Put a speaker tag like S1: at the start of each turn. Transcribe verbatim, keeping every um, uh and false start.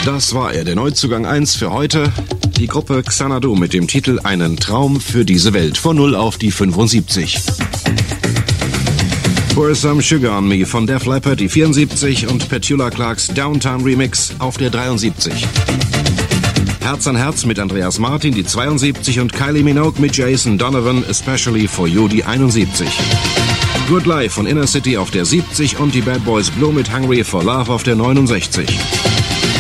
S1: Das war er, der Neuzugang eins für heute. Die Gruppe Xanadu mit dem Titel Einen Traum für diese Welt. Von null auf die fünfundsiebzig. Pour Some Sugar on Me von Def Leppard, die vierundsiebzig. Und Petula Clarks Downtown Remix auf der dreiundsiebzig. Herz an Herz mit Andreas Martin, die zweiundsiebzig. Und Kylie Minogue mit Jason Donovan, Especially for You, die einundsiebzig. Good Life von Inner City auf der siebzig. Und die Bad Boys Blue mit Hungry for Love auf der neunundsechzig.